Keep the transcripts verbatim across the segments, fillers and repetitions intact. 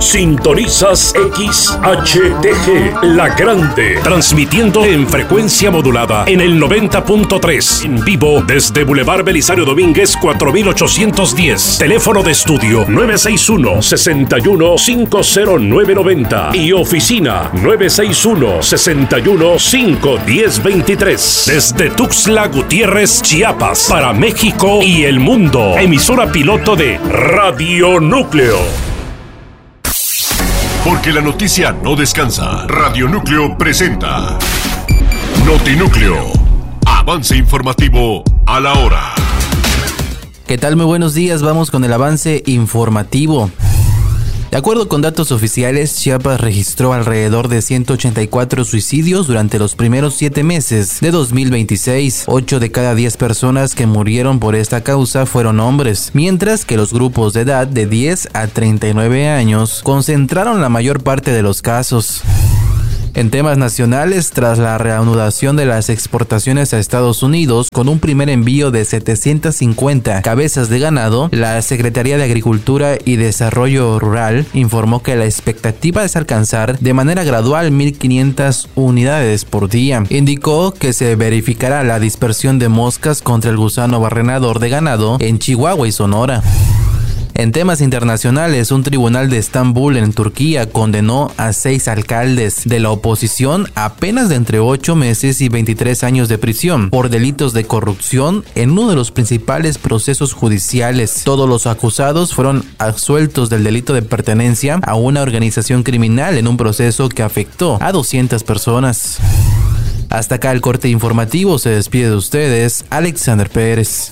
Sintonizas X H T G, La Grande, transmitiendo en frecuencia modulada en el noventa punto tres, en vivo desde Boulevard Belisario Domínguez cuatro mil ochocientos diez. Teléfono de estudio nueve seis uno, seis uno cinco cero nueve nueve cero y oficina nueve seis uno, seis uno cinco uno cero dos tres. Desde Tuxtla Gutiérrez, Chiapas, para México y el mundo. Emisora piloto de Radio Núcleo. Porque la noticia no descansa. Radio Núcleo presenta Notinúcleo. Avance informativo a la hora. ¿Qué tal? Muy buenos días. Vamos con el avance informativo. De acuerdo con datos oficiales, Chiapas registró alrededor de ciento ochenta y cuatro suicidios durante los primeros siete meses de dos mil veintiséis. ocho de cada diez personas que murieron por esta causa fueron hombres, mientras que los grupos de edad de diez a treinta y nueve años concentraron la mayor parte de los casos. En temas nacionales, tras la reanudación de las exportaciones a Estados Unidos con un primer envío de setecientas cincuenta cabezas de ganado, la Secretaría de Agricultura y Desarrollo Rural informó que la expectativa es alcanzar de manera gradual mil quinientas unidades por día. Indicó que se verificará la dispersión de moscas contra el gusano barrenador de ganado en Chihuahua y Sonora. En temas internacionales, un tribunal de Estambul en Turquía condenó a seis alcaldes de la oposición a penas de entre ocho meses y veintitrés años de prisión por delitos de corrupción en uno de los principales procesos judiciales. Todos los acusados fueron absueltos del delito de pertenencia a una organización criminal en un proceso que afectó a doscientas personas. Hasta acá el corte informativo. Se despide de ustedes, Alexander Pérez.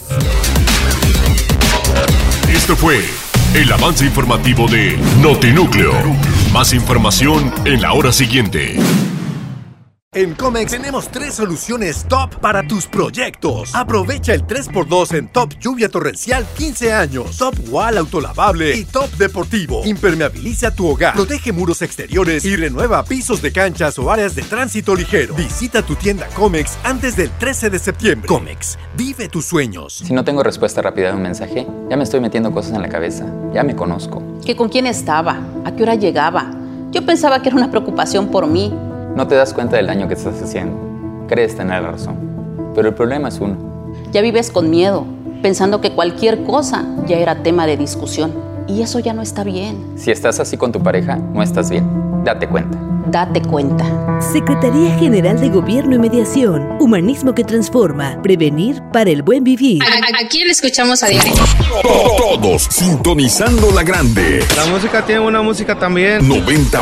Esto fue el avance informativo de Notinúcleo. Más información en la hora siguiente. En Comex tenemos tres soluciones top para tus proyectos. Aprovecha el tres por dos en Top Lluvia Torrencial quince años, Top Wall Autolavable y Top Deportivo. Impermeabiliza tu hogar, protege muros exteriores y renueva pisos de canchas o áreas de tránsito ligero. Visita tu tienda Comex antes del trece de septiembre. Comex, vive tus sueños. Si no tengo respuesta rápida de un mensaje, ya me estoy metiendo cosas en la cabeza. Ya me conozco. ¿Que con quién estaba? ¿A qué hora llegaba? Yo pensaba que era una preocupación por mí. No te das cuenta del daño que estás haciendo. Crees tener la razón. Pero el problema es uno. Ya vives con miedo, pensando que cualquier cosa ya era tema de discusión. Y eso ya no está bien. Si estás así con tu pareja, no estás bien. Date cuenta. Date cuenta. Secretaría General de Gobierno y Mediación. Humanismo que transforma. Prevenir para el buen vivir. Aquí le escuchamos a diario. Todos sintonizando La Grande. La música tiene una música también. noventa